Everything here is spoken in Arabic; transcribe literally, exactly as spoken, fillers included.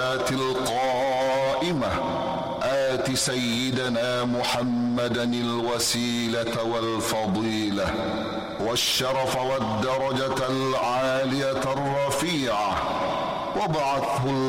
القائمة آت سيدنا محمدا الوسيلة والفضيلة والشرف والدرجة العالية الرفيعة وابعثه